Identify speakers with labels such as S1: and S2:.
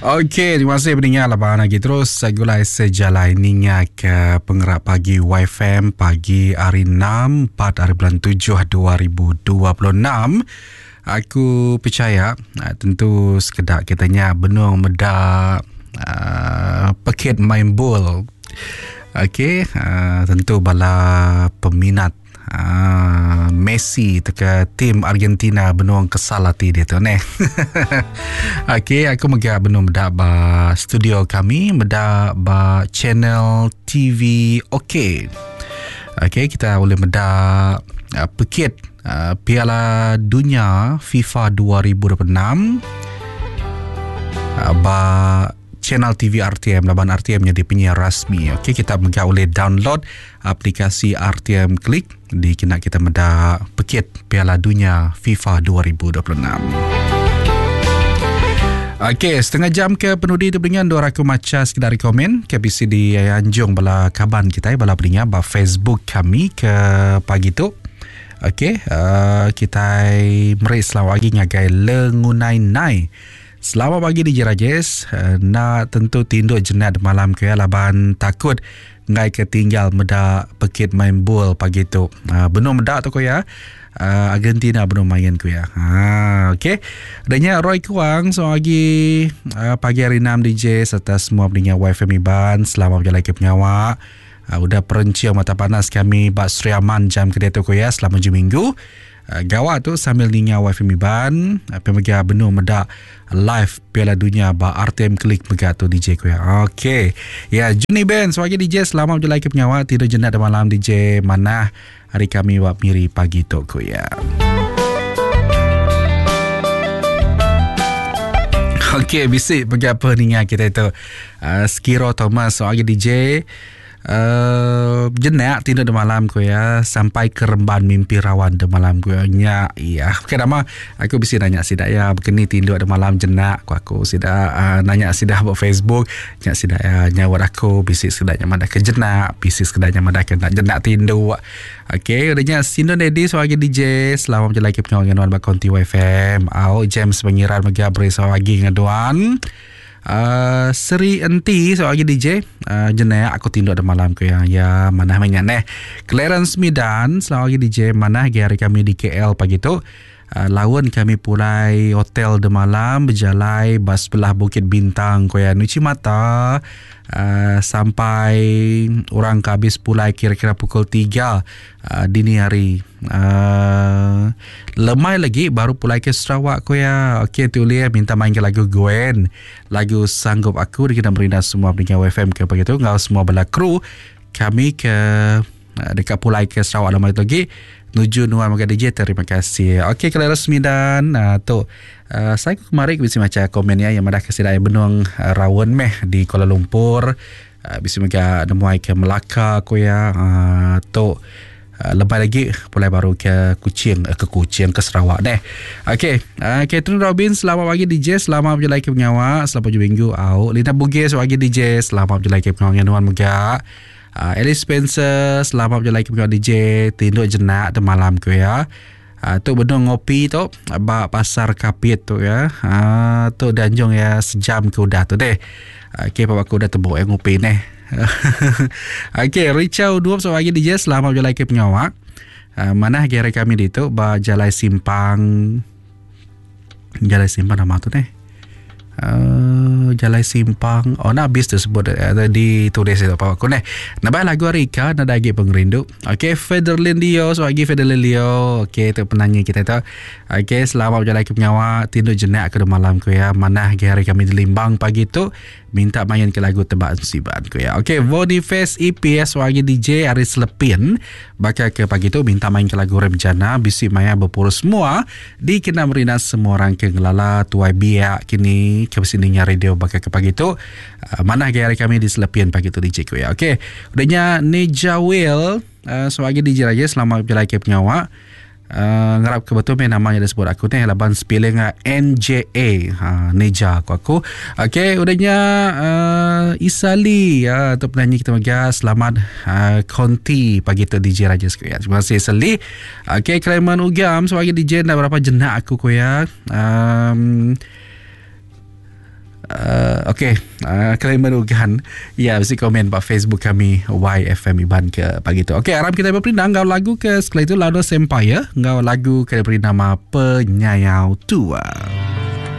S1: Okey, terima kasih pendengar laban lagi terus segulai sejalan ninya ke pengerak pagi YFM pagi hari 6 4 hari bulan 7 2026. Aku percaya tentu sekedar katanya benung meda paket main bol. Okey, tentu bala peminat Messi teka tim Argentina benuang kesal hati dia tu neh. Okey, aku mega benung meda ba studio kami, meda ba channel TV Okey. Okey, kita boleh meda paket Piala Dunia FIFA 2026 ba channel TV RTM, laban RTM jadi penyiar rasmi. Okey, kita mega boleh download aplikasi RTM Klik di kena kita meda paket Piala Dunia FIFA 2026. Okey, setengah jam ke penudi tu dengan dua raku maca sekedar komen KBC di Anjung bala kaban kita bala pendengar ba Facebook kami ke pagi tu. Okey, kita meri selalu lagi ngagai lengunai nai. Selamat pagi di Jerajes. Nak tentu tinduk jenat malam ke laban takut ngai ketinggal meda paket main bol pagi tu. Benar meda tu ko ya. Argentina benar main ku ya. Okey. Adanya Roy Kuang so lagi pagi hari 6 DJ serta semua pendengar YFM Iban. Selamat berjalan ke penyawa. Udah perenciang mata panas kami Bak Sri Aman jam kedua tu ko ya selama 7 minggu. Gawat tu sambil ninga wifi Miban pemega benuh meda live Piala Dunia ba RTM Klik mega tu DJ ku ya. Okey. Ya, Juni Ben sebagai DJ selamat berjalan ke penyawa tidur jenat malam DJ mana hari kami buat miri pagi tu ku ya. Okey, bisik bagi apa ninga kita tu. Skiro Thomas sebagai DJ jenak tidur di malam ku ya sampai ke remban mimpi rawan di malam ku ya. Iya, kenapa aku bisa nanya sidak ya begini tidur di malam jenak aku sidak nanya sidak buat Facebook nyak sidak ya nyawat aku bisik sedaknya madak ke jenak bisik sedaknya madak ke jenak tidur. Okey, udahnya Sindon Dedi sebagai DJ selamat berjalan ke pengawangan bak konti YFM au James pengiran mega beri sebagai ngaduan. Seri Enti sebagai DJ jenak aku tindak ada malam ke ya mana mainnya neh Clarence Midan sebagai DJ mana hari kami di KL pagi tu lawan kami pulai hotel de malam berjalai bas belah Bukit Bintang ko ya Nuci Mata sampai orang habis pulai kira-kira pukul 3 dini hari. Lemai lagi baru pulai ke Sarawak ko ya. Okey tu lihat minta main ke lagu Gwen. Lagu Sanggup Aku kita berindah semua pendengar WFM ke begitu ngau semua bala kru kami ke dekat pulai ke Sarawak lemai lagi nuju Nuan Maga DJ. Terima kasih. Okey, kalau resmi dan tu saya kemarin bisa baca komen ya yang madah kasih daya benuang rawan meh di Kuala Lumpur. Bisa mereka nemuai ke Melaka ko ya. Tu lepas lagi pulai baru ke Kuching ke Sarawak deh. Okey, Catherine Robin selamat pagi DJ, selamat berjalan ke penyawa, selamat 7 minggu au. Lina Bugis pagi DJ, selamat berjalan ke penyawa Nuan Maga. Alice Spencer selamat berjalan ke penyawa DJ, tinduk jenak de malam ke ya. Tu benar ngopi tu ba pasar Kapit tu ya. Tu danjong ya sejam ke udah tu deh. Okey, papa aku dah tebuk yang ngopi neh. Okey, Richard Duop sebagai DJ selamat berjalan ke penyawa. Mana hari kami di tu ba Jalai Simpang nama tu neh. Jalai Simpang nak habis tersebut di tulis itu apa aku neh nabah lagu Rika nak lagi pengerindu. Okey, Federlin Dio sebagai Federlin Dio. Okey, tu penanya kita tu. Okey, selamat berjalan ke penyawa tindu jenak ke malam ku ya mana hari kami di Limbang pagi tu minta main ke lagu Tebak Musiban ku ya. Okey, Boniface EPS sebagai DJ Aris Lepin bakal ke pagi tu minta main ke lagu Remjana bisi maya berpuru semua di kena merina semua orang ke ngelala tuai biak kini ke sininya radio bakal ke pagi tu mana hari kami di Selepian pagi tu DJ ku ya. Okey, udahnya Neja Will sebagai DJ lagi selamat berjalan ke penyawa. Ngarap ke betul namanya disebut aku ni laban spelling NJA Neja aku. Okey, udahnya Isali tu penyanyi kita mega selamat konti pagi tu DJ Raja ku ya. Terima kasih Isali. Okey, Clement Ugam sebagai DJ dah berapa jenak aku ku ya. Kalian merugikan. Ya, mesti komen pak Facebook kami YFM Iban ke pagi tu. Okey, harap kita beri ngau lagu ke sekali itu Loudness Empire, ngau lagu ke beri nama Penyayau Tua.